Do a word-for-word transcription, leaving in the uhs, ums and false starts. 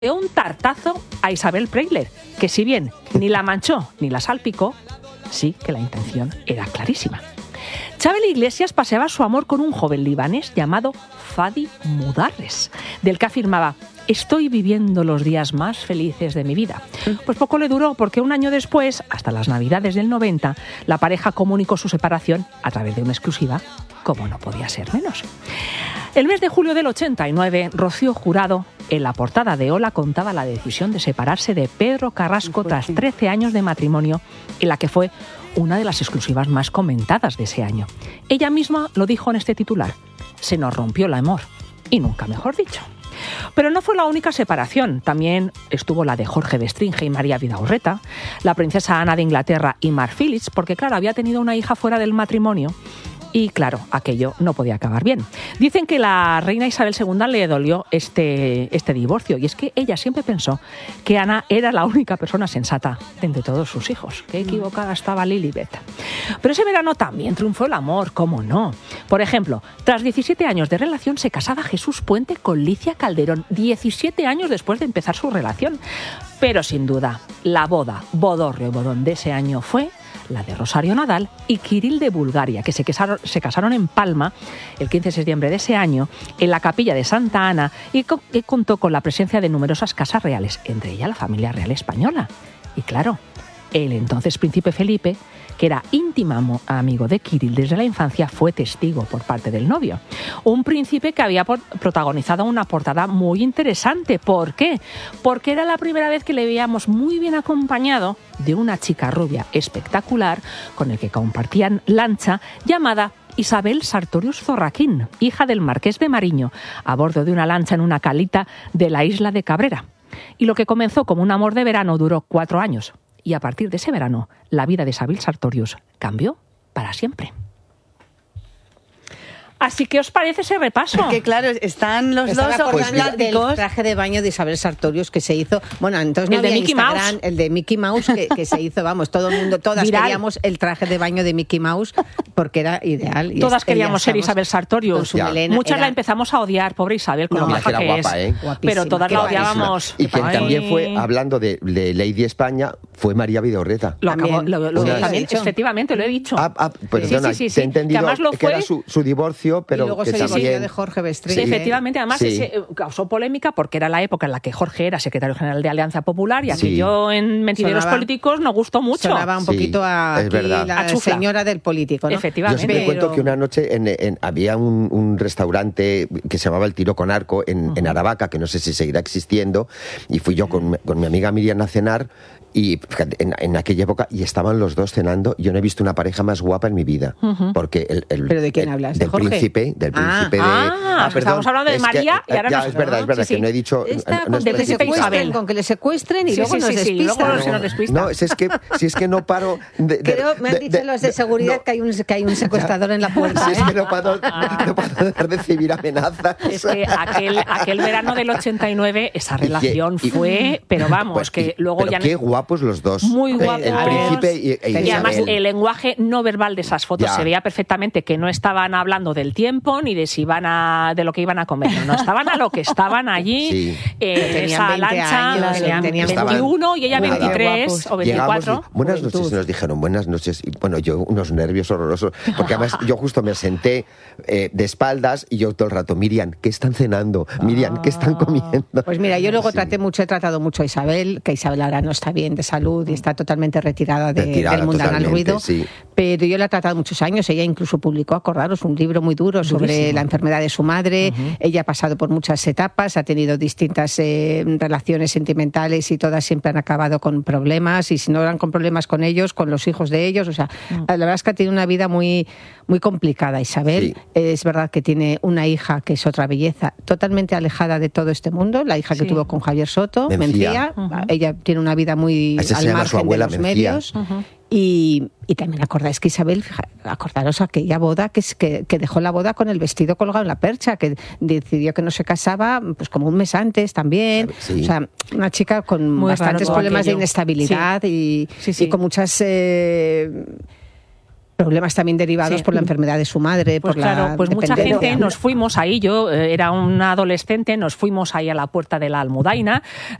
dio un tartazo a Isabel Preisler, que si bien ni la manchó ni la salpicó, sí que la intención era clarísima. Chabel Iglesias paseaba su amor con un joven libanés llamado Fadi Mudarres, del que afirmaba: estoy viviendo los días más felices de mi vida. Pues poco le duró, porque un año después, hasta las Navidades del noventa, la pareja comunicó su separación a través de una exclusiva, como no podía ser menos. El mes de julio del ochenta y nueve, Rocío Jurado, en la portada de Hola, contaba la decisión de separarse de Pedro Carrasco tras trece años de matrimonio, en la que fue una de las exclusivas más comentadas de ese año. Ella misma lo dijo en este titular: se nos rompió el amor, y nunca mejor dicho. Pero no fue la única separación. También estuvo la de Jorge Bestringe y María Vidaurreta, la princesa Ana de Inglaterra y Mark Phillips, porque claro, había tenido una hija fuera del matrimonio. Y claro, aquello no podía acabar bien. Dicen que la reina Isabel segunda le dolió este, este divorcio, y es que ella siempre pensó que Ana era la única persona sensata de entre todos sus hijos. Qué equivocada estaba Lilibet. Pero ese verano también triunfó el amor, ¿cómo no? Por ejemplo, tras diecisiete años de relación se casaba Jesús Puente con Licia Calderón, diecisiete años después de empezar su relación. Pero sin duda, la boda, bodorrio y bodón de ese año fue la de Rosario Nadal y Kirill de Bulgaria, que se casaron, se casaron en Palma el quince de septiembre de ese año, en la capilla de Santa Ana, y co- que contó con la presencia de numerosas casas reales, entre ellas la familia real española. Y claro, el entonces príncipe Felipe, que era íntimo amigo de Kirill desde la infancia, fue testigo por parte del novio. Un príncipe que había protagonizado una portada muy interesante. ¿Por qué? Porque era la primera vez que le veíamos muy bien acompañado de una chica rubia espectacular con el que compartían lancha, llamada Isabel Sartorius Zorraquín, hija del marqués de Mariño, a bordo de una lancha en una calita de la isla de Cabrera. Y lo que comenzó como un amor de verano duró cuatro años. Y a partir de ese verano, la vida de Isabel Sartorius cambió para siempre. Así que, ¿os parece ese repaso? Que claro, están los Estaba dos pues hablando del del traje de baño de Isabel Sartorius que se hizo, bueno, entonces no el de había Mickey Instagram, Mouse. el de Mickey Mouse que, que se hizo, vamos, todo el mundo, todas Viral. queríamos el traje de baño de Mickey Mouse porque era ideal. Y Todas es que queríamos ya ser estamos Isabel con Sartorius. su Ya. melena, Muchas era la empezamos a odiar, pobre Isabel, con No, lo es que maja era que guapa, es. ¿eh? guapísima. Pero todas la Guapísima. odiábamos. Y quien Ay. también fue, hablando de, de Lady España, fue María Vidaurreta. Lo acabo, También. lo, lo- Una- también, Sí, efectivamente, lo he dicho. Ah, ah, pues Sí, perdona, sí, sí, sí. te he entendido Que además lo que fue- era su, su divorcio, pero y luego que se divorció también... de Jorge Sí, Bestringe. efectivamente, además Sí. ese, eh, causó polémica porque era la época en la que Jorge era secretario general de Alianza Popular, y Sí. aquello en Mentideros Sonaba- Políticos no gustó mucho. Sonaba un Sí, poquito a es aquí verdad. la A chufla. señora del político, ¿no? Yo Efectivamente. siempre Pero- cuento que una noche en, en- había un, un restaurante que se llamaba El Tiro con Arco en, en Aravaca, que no sé si seguirá existiendo, y fui yo con, con mi amiga Miriam a cenar, y fíjate, en, en aquella época, y estaban los dos cenando. Yo no he visto una pareja más guapa en mi vida, porque el, el- ¿Pero de quién el- hablas? ¿De del Jorge? príncipe, del Ah. príncipe de Ah, perdón, estábamos hablando de es que- María y ahora ya, nos- es verdad, es verdad, Sí, que sí. no he dicho Esta, no, no con, es que le príncipe secuestren, Isabel. con que le secuestren y Sí, luego sí, nos sí, sí, despistan. luego se nos despista. No, si es que, si es que no paro de... de- Creo, me han de- dicho de- los de seguridad no, que, hay un, que hay un secuestrador en la puerta. si es ¿eh? que no paro, no paro de recibir amenazas. Es que aquel, aquel verano del ochenta y nueve esa Y que- relación y- fue, pero vamos, Pues, que y- luego pero ya... qué guapos los dos. Muy El- guapos. El, príncipe y, e Y además Isabel. el lenguaje no verbal de esas fotos Ya. se veía perfectamente que no estaban hablando del tiempo ni de si iban a de lo que iban a comer, no, no, estaban a lo que estaban allí, Sí. eh, Pero tenían esa veinte lancha, años, tenían tenían- veintiuno y ella Nada. veintitrés Guapos. o veinticuatro. Llegamos y, buenas Juventud. noches, y nos dijeron buenas noches. Y bueno, yo unos nervios horrorosos, porque además yo justo me senté eh, de espaldas y yo todo el rato, Miriam, ¿qué están cenando? Miriam, ¿qué están comiendo? Pues mira, yo luego Sí. traté mucho, he tratado mucho a Isabel, que Isabel ahora no está bien de salud y está totalmente retirada, de, Retirada del mundanal totalmente, ruido, sí. pero yo la he tratado muchos años. Ella incluso publicó, acordaros, un libro muy duro sobre Durísimo. la enfermedad de su madre. Uh-huh. Ella ha pasado por muchas etapas, ha tenido distintas eh, relaciones sentimentales y todas siempre han acabado con problemas, y si no eran con problemas con ellos, con los hijos de ellos. O sea, uh-huh. la verdad es que ha tenido una vida muy, muy complicada, Isabel. Sí. Es verdad que tiene una hija que es otra belleza, totalmente alejada de todo este mundo, la hija sí. que tuvo con Javier Soto, Mencía. Mencía. Uh-huh. Ella tiene una vida muy Ese al margen abuela, de los Mencía. medios. Uh-huh. Y, y también acordáis que Isabel, fija, acordaros aquella boda que, que, que dejó la boda con el vestido colgado en la percha, que decidió que no se casaba pues como un mes antes también. Sí. O sea, una chica con Muy bastantes problemas aquello. de inestabilidad sí. Y, sí, sí. y con muchas... Eh, Problemas también derivados Sí. por la enfermedad de su madre, Pues por claro, la pues mucha dependencia. gente nos fuimos ahí, yo eh, era una adolescente, nos fuimos ahí a la puerta de la Almudaina,